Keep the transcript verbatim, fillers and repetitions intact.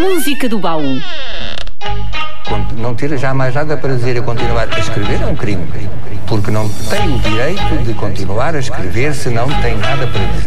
música do baú. Não ter jamais nada para dizer a continuar a escrever é um crime, porque não tem o direito de continuar a escrever se não tem nada para dizer.